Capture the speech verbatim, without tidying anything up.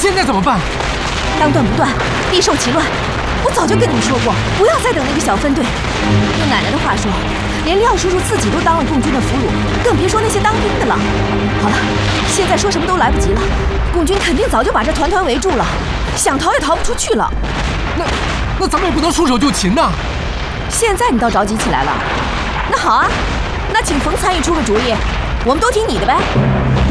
现在怎么办？ 当断不断，必受其乱。我早就跟你们说过，不要再等那个小分队。用奶奶的话说，连廖叔叔自己都当了共军的俘虏，更别说那些当兵的了。好了，现在说什么都来不及了。共军肯定早就把这团团围住了，想逃也逃不出去了。 那那咱们也不能束手就擒呐。 现在你倒着急起来了。那好啊，那请冯参议出个主意，我们都听你的呗。